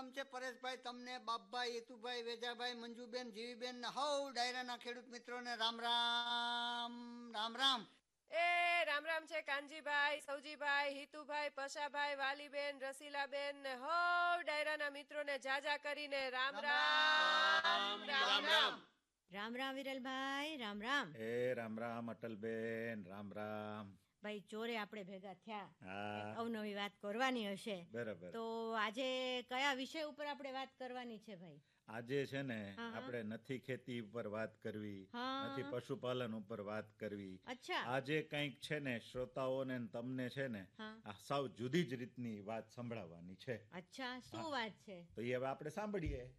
રામ છે પરેશભાઈ, તમને બાપભાઈ, હેતુભાઈ, વેજાભાઈ, મંજુબેન, જીવીબેન ને હવ ડાયરાના ખેડૂત મિત્રોને રામ રામ રામ રામ. એ રામ રામ છે કાનજીભાઈ, સૌજીભાઈ, હિતુભાઈ, પશાભાઈ, વાલીબેન, રસીલાબેન ને હો ડાયરાના મિત્રોને જાજા કરીને રામ રામ રામ રામ. રામ રામ વિરલભાઈ, રામ રામ. એ રામ રામ અટલબેન, રામ રામ. ભાઈ ચોરે આપણે ભેગા થયા, હા અવનવી વાત કરવાની હશે. બરાબર. તો આજે કયા વિષય ઉપર આપણે વાત કરવાની છે ભાઈ? આજે છે ને આપણે નથી ખેતી ઉપર વાત કરવી, નથી પશુપાલન ઉપર વાત કરવી. અચ્છા. આજે કંઈક છે ને શ્રોતાઓને ને તમને છે ને આ સાવ જુદી જ રીતની વાત સંભળાવવાની છે. અચ્છા, શું વાત છે? તો એ હવે આપણે સાંભળીએ.